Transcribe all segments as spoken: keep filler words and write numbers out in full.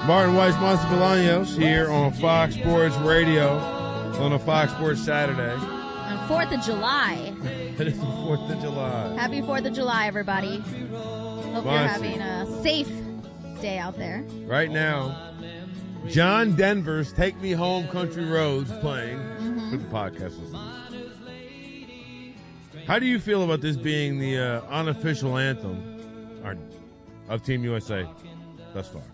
Martin Weiss, Monster Bolaños here on Fox Sports Radio on a Fox Sports Saturday. On fourth of July. It is the fourth of July. Happy fourth of July, everybody. Hope Monster. you're having a safe day out there. Right now, John Denver's Take Me Home Country Roads playing Mm-hmm. with the podcast listeners. How do you feel about this being the uh, unofficial anthem or, of Team U S A thus far?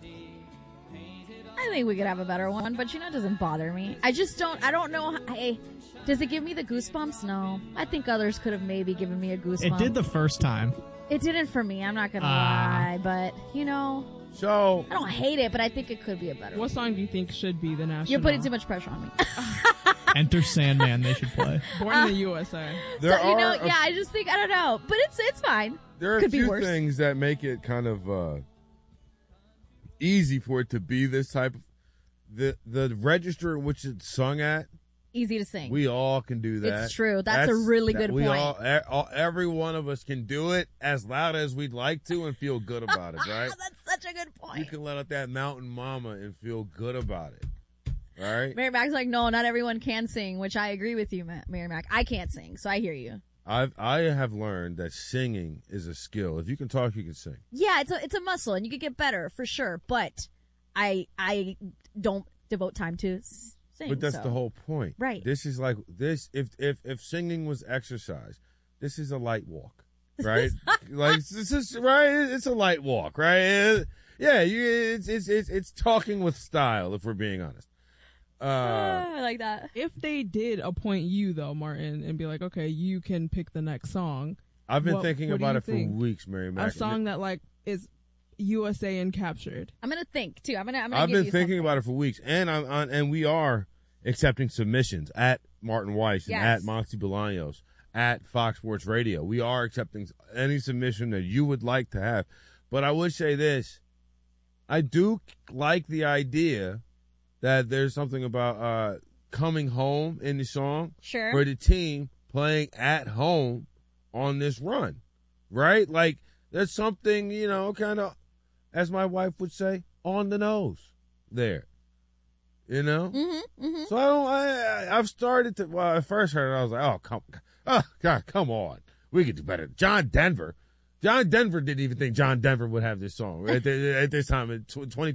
I think we could have a better one, but you know, it doesn't bother me. I just don't, I don't know. I, does it give me the goosebumps? No. I think others could have maybe given me a goosebump. It did the first time. It didn't for me, I'm not going to Uh, lie, but, you know, So, I don't hate it, but I think it could be a better What one. song do you think should be the national? You're putting too much pressure on me. Enter Sandman, they should play. Born in the U S A. there so, you know, are a, yeah, I just think, I don't know, but it's it's fine. there are could a be few worse. things that make it kind of uh, easy for it to be this type of the the register in which it's sung at. Easy to sing. We all can do that. It's true. That's a really that good we point. All, e- all, every one of us can do it as loud as we'd like to and feel good about it, right? That's such a good You point. can let out that mountain mama and feel good about it, all right? Mary Mac's like, no, not everyone can sing, which I agree with you, Ma- Mary Mac. I can't sing, so I hear you. I've I have learned that singing is a skill. If you can talk, you can sing. Yeah, it's a it's a muscle, and you could get better for sure. But I I don't devote time to s- sing. But that's so. the whole point, Right. This is like this. If if if singing was exercise, this is a light walk, right? Like this is right. It's a light walk, right? Yeah, you, it's it's it's it's talking with style. If we're being honest. Uh, Ah, I like that. If they did appoint you, though, Martin, and be like, okay, you can pick the next song. I've been What- thinking what do about you it think? for weeks, Mary Mac. A song that, like, is U S A and captured. I'm gonna think too. I'm gonna. I'm gonna I've give been you thinking something. about it for weeks, and I'm on, and we are accepting submissions at Martin Weiss and Yes. at Monty Bolaños at Fox Sports Radio. We are accepting any submission that you would like to have. But I would say this: I do like the idea that there's something about uh, coming home in the song Sure. for the team playing at home on this run, right? Like there's something, you know, kind of, as my wife would say, on the nose there, you know? Mm-hmm. Mm-hmm. So I don't, I, I- I've started to, well, I first heard it, I was like, oh, come, oh, God, come on. We could do better. John Denver. John Denver didn't even think John Denver would have this song at, the, at this time in twenty